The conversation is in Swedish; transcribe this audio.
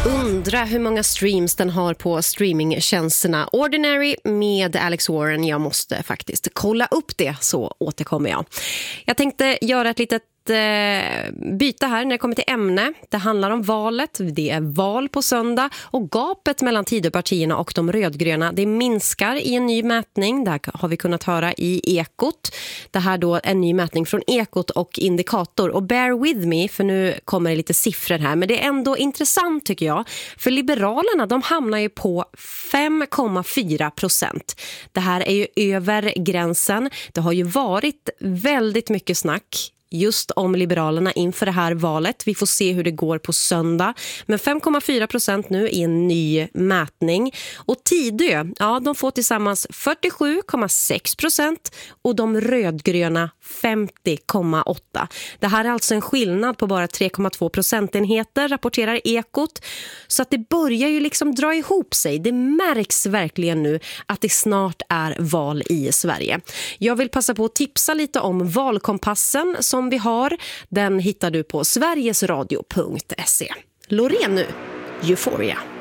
Undra hur många streams den har på streamingtjänsterna. Ordinary med Alex Warren. Jag måste faktiskt kolla upp det, så återkommer jag. Jag tänkte göra ett litet byta här när det kommer till ämne. Det handlar om valet. Det är val på söndag och gapet mellan Tidöpartierna och de rödgröna, det minskar i en ny mätning. Det här har vi kunnat höra i Ekot. Det här då en ny mätning från Ekot och Indikator. Och bear with me, för nu kommer det lite siffror här. Men det är ändå intressant tycker jag. För Liberalerna, de hamnar ju på 5,4%. Det här är ju över gränsen. Det har ju varit väldigt mycket snack just om Liberalerna inför det här valet. Vi får se hur det går på söndag. Men 5,4% nu i en ny mätning. Och Tidö, ja, de får tillsammans 47,6% och de rödgröna 50,8%. Det här är alltså en skillnad på bara 3,2 procentenheter, rapporterar Ekot. Så att det börjar ju liksom dra ihop sig. Det märks verkligen nu att det snart är val i Sverige. Jag vill passa på att tipsa lite om valkompassen som vi har. Den hittar du på sverigesradio.se. Loreen nu, Euphoria.